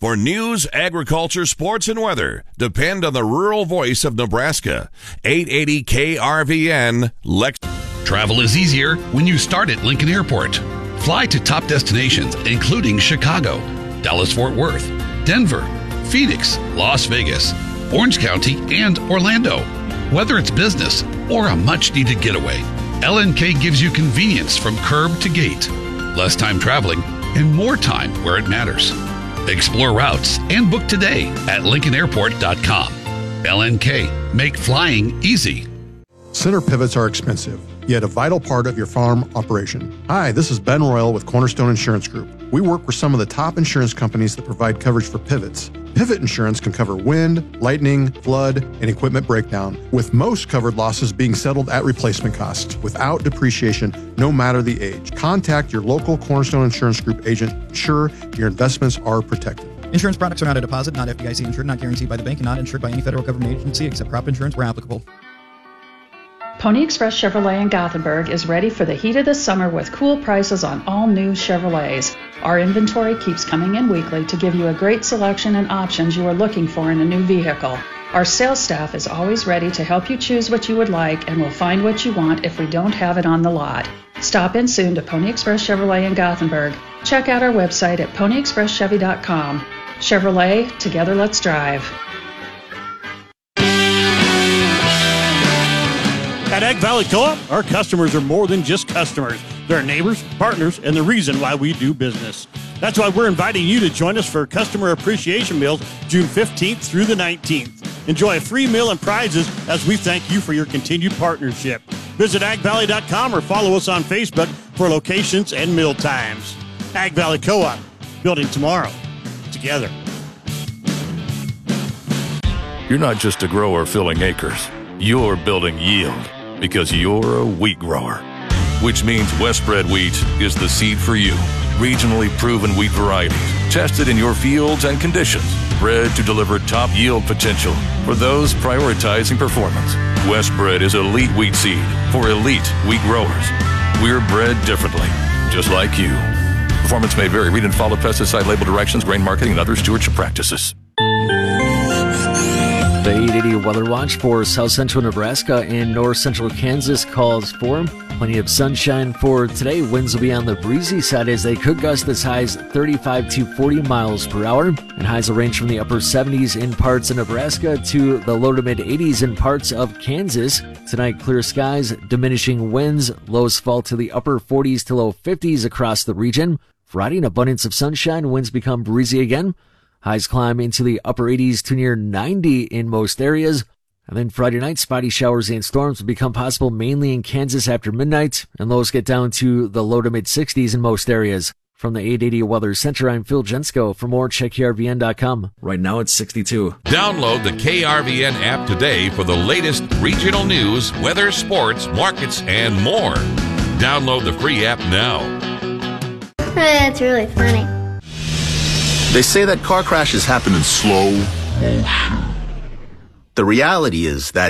For news, agriculture, sports, and weather, depend on the rural voice of Nebraska. 880 KRVN, Lex. Travel is easier when you start at Lincoln Airport. Fly to top destinations, including Chicago, Dallas-Fort Worth, Denver, Phoenix, Las Vegas, Orange County, and Orlando. Whether it's business or a much-needed getaway, LNK gives you convenience from curb to gate, less time traveling, and more time where it matters. Explore routes and book today at LincolnAirport.com. LNK, make flying easy. Center pivots are expensive, yet a vital part of your farm operation. Hi, this is Ben Royal with Cornerstone Insurance Group. We work with some of the top insurance companies that provide coverage for pivots. Pivot insurance can cover wind, lightning, flood, and equipment breakdown, with most covered losses being settled at replacement cost, without depreciation, no matter the age. Contact your local Cornerstone Insurance Group agent. Ensure your investments are protected. Insurance products are not a deposit, not FDIC insured, not guaranteed by the bank, and not insured by any federal government agency except crop insurance where applicable. Pony Express Chevrolet in Gothenburg is ready for the heat of the summer with cool prices on all new Chevrolets. Our inventory keeps coming in weekly to give you a great selection and options you are looking for in a new vehicle. Our sales staff is always ready to help you choose what you would like and will find what you want if we don't have it on the lot. Stop in soon to Pony Express Chevrolet in Gothenburg. Check out our website at ponyexpresschevy.com. Chevrolet, together let's drive. At Ag Valley Co-op, our customers are more than just customers. They're neighbors, partners, and the reason why we do business. That's why we're inviting you to join us for Customer Appreciation Meals June 15th through the 19th. Enjoy a free meal and prizes as we thank you for your continued partnership. Visit agvalley.com or follow us on Facebook for locations and meal times. Ag Valley Co-op, building tomorrow together. You're not just a grower filling acres. You're building yield because you're a wheat grower, which means Westbred wheat is the seed for you. Regionally proven wheat varieties, tested in your fields and conditions, bred to deliver top yield potential for those prioritizing performance. Westbred is elite wheat seed for elite wheat growers. We're bred differently, just like you. Performance may vary. Read and follow pesticide label directions, grain marketing, and other stewardship practices. The 880 Weather Watch for south central Nebraska and north central Kansas calls for plenty of sunshine for today. Winds will be on the breezy side as they could gust as high as 35 to 40 miles per hour, and highs will range from the upper 70s in parts of Nebraska to the low to mid 80s in parts of Kansas. Tonight, clear skies, diminishing winds, lows fall to the upper 40s to low 50s across the region. Friday, an abundance of sunshine, winds become breezy again. Highs climb into the upper 80s to near 90 in most areas. And then Friday night, spotty showers and storms will become possible mainly in Kansas after midnight, and lows get down to the low to mid 60s in most areas. From the 880 Weather Center, I'm Phil Jensko. For more, check KRVN.com. Right now, it's 62. Download the KRVN app today for the latest regional news, weather, sports, markets, and more. Download the free app now. That's really funny. They say that car crashes happen in slow motion. The reality is that